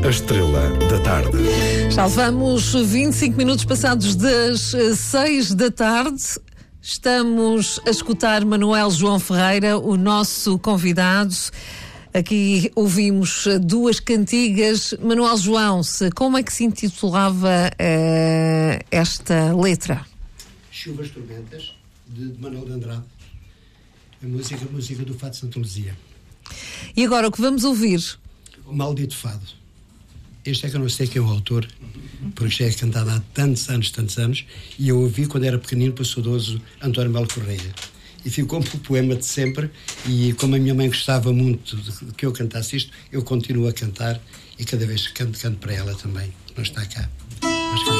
A estrela da tarde. Já levamos 25 minutos passados das 6 da tarde. Estamos a escutar Manuel João Ferreira, o nosso convidado. Aqui ouvimos duas cantigas. Manuel João, como é que se intitulava esta letra? Chuvas Tormentas, de Manuel de Andrade. A música do Fado de Santa Luzia. E agora o que vamos ouvir? O Maldito Fado. Este é que eu não sei quem é o autor, porque já é cantado há tantos anos, e eu ouvi quando era pequenino para o saudoso António Melo Correia. E ficou um poema de sempre, e como a minha mãe gostava muito de que eu cantasse isto, eu continuo a cantar, e cada vez que canto para ela também, não está cá.